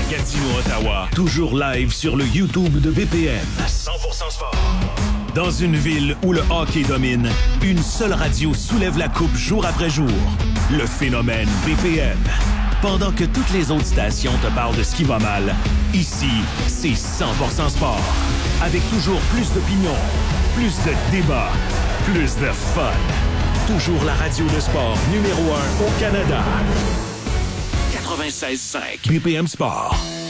Gatineau, Ottawa. Toujours live sur le YouTube de BPM. 100% sport. Dans une ville où le hockey domine, une seule radio soulève la coupe jour après jour. Le phénomène BPM. Pendant que toutes les autres stations te parlent de ce qui va mal, ici, c'est 100% sport. Avec toujours plus d'opinions, plus de débats, plus de fun. Toujours la radio de sport numéro 1 au Canada. 96.5 BPM Sport.